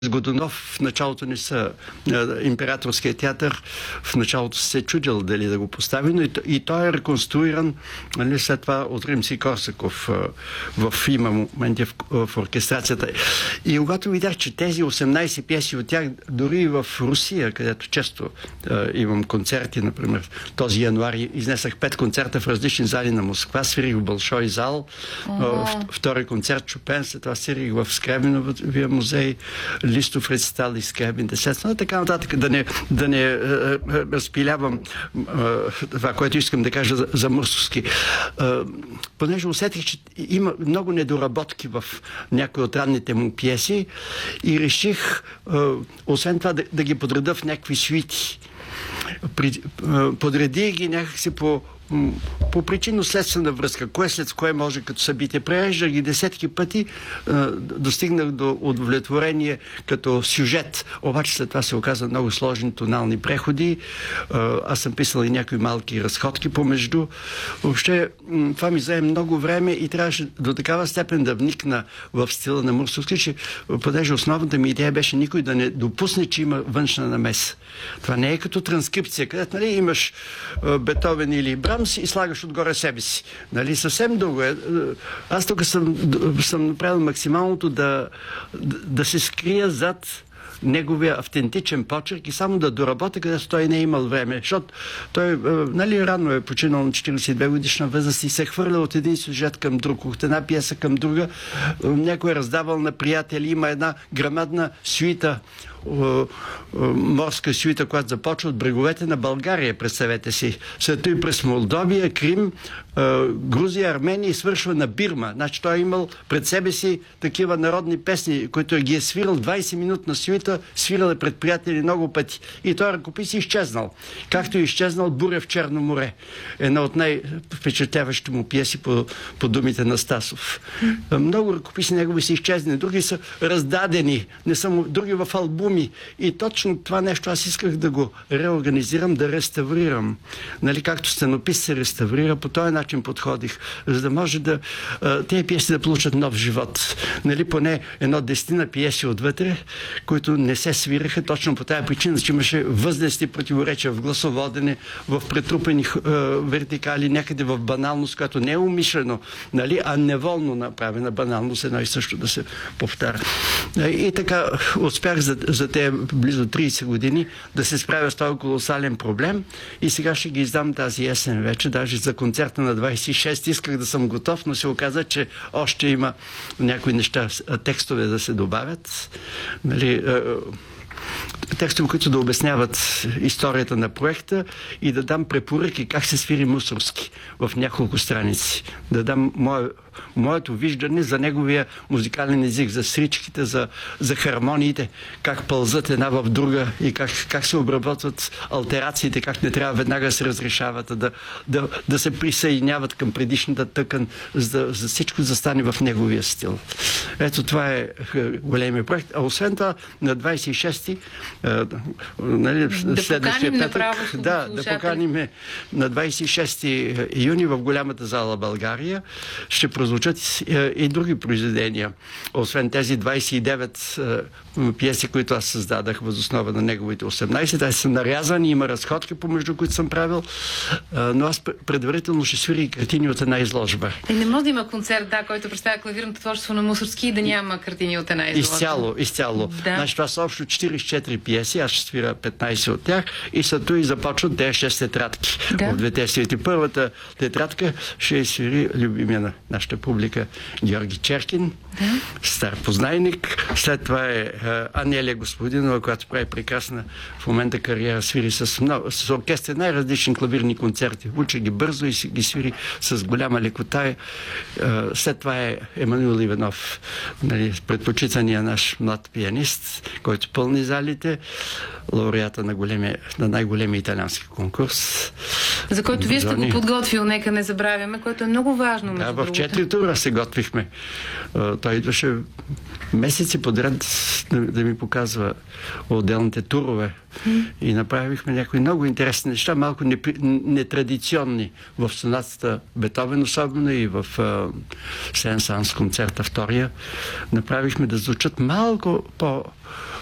Годунов в началото не са. Императорския театър в началото се чудил дали да го постави, но и той е реконструиран, нали, след това от Римски-Корсаков има моменти в оркестрацията. И когато видях, че тези 18 пиеси от тях, дори и в Русия, където често имам концерти, например, този януари изнесах 5 концерта в различни зали на Москва, свирих в Большой зал, втори концерт Шопен, след това свирих в Скрябиновия музей, Листов рецитал и Скрябин средства, така нататък, да не разпилявам това, което искам да кажа за Мурсовски. Понеже усетих, че има много недоработки в някои от ранните му пиеси и реших, освен това, да ги подреда в някакви суити. Подредих ги някакси по причинно-следствена връзка. Кое след кое може като събитие. Пререждах ги десетки пъти, достигнах до удовлетворение като сюжет. Обаче след това се оказа много сложни тонални преходи. Аз съм писал и някои малки разходки помежду. Въобще това ми зае много време и трябваше до такава степен да вникна в стила на Мурсовски, че понеже основната ми идея беше никой да не допусне, че има външна намеса. Това не е като транскрипция, където, нали, имаш Бетовен или Брамс и слагаш отгоре себе си. Нали, съвсем друго е. Аз тук съм направил максималното да се скрия зад неговия автентичен почерк и само да доработя, където той не е имал време. Защото той, нали, рано е починал на 42 годишна възраст и се хвърля от един сюжет към друг, от една пиеса към друга. Някой е раздавал на приятели. Има една грамадна сюита, морска сюита, която започва от бреговете на България, представете си. След това и през Молдовия, Крим, Грузия, Армения и свършва на Бирма. Значи той е имал пред себе си такива народни песни, които ги е свирал 20-минутна сюита, свирал е пред приятели много пъти. И той ръкопис е изчезнал. Както е изчезнал Буря в Черно море. Една от най-впечатляващите му пиеси по думите на Стасов. Много ръкописи негови са изчезнали, други са раздадени, други в албуми. И точно това нещо аз исках да го реорганизирам, да реставрирам. Нали, както сценопис се реставрира, по този начин подходих, за да може тези пиеси да получат нов живот. Нали, поне едно 10 пиеси отвътре, които не се свираха точно по тази причина, че имаше възгледни противоречия в гласоводене, в претрупени вертикали, някъде в баналност, която не е умишлено, нали, а неволно направена баналност, едно и също да се повтаря. И така успях за тези близо 30 години да се справя с този колосален проблем и сега ще ги издам тази есен вече, даже за концерта на 26 исках да съм готов, но се оказа, че още има някои неща, текстове да се добавят. Нали, текстове, които да обясняват историята на проекта и да дам препоръки как се свири Мусорски в няколко страници. Да дам моето виждане за неговия музикален език, за сричките, за хармониите, как пълзат една в друга и как се обработват алтерациите, как не трябва веднага да се разрешават, да се присъединяват към предишната тъкан, за всичко да стане в неговия стил. Ето това е големия проект. А освен това, на 26-ти, нали, следващия петък, да поканим на 26 юни в голямата зала България. Ще прозвучат и други произведения. Освен тези 29 пиеси, които аз създадах въз основа на неговите 18. Те са нарязани, има разходки, помежду които съм правил, но аз предварително ще свиря и картини от една изложба. Не може да има концерт, който представя клавирното творчество на Мусорски и да няма картини от една изложба. Изцяло. Да. Значи това са общо 44 пиеси, аз ще свира 15 от тях и са и започват 6 тетрадки. В двете свети. Първата тетрадка ще свири любимия на нашата публика Георги Черкин, стар познайник. След това е Анелия Господинова, която прави прекрасна в момента кариера, свири с оркестър най-различни клавирни концерти. Учи ги бързо и ги свири с голяма лекота. След това е Емануил Иванов, нали, предпочитания наш млад пианист, който пълни залите, лауреата на най-големия италиански конкурс. За който вие сте го подготвил, нека не забравяме, което е много важно. Да, в 4 партитура се готвихме. Той идваше месеци подред да ми показва отделните турове. И направихме някои много интересни неща, малко нетрадиционни в сонатата Бетовен, особено и в Сен-Санс концерта втория. Направихме да звучат малко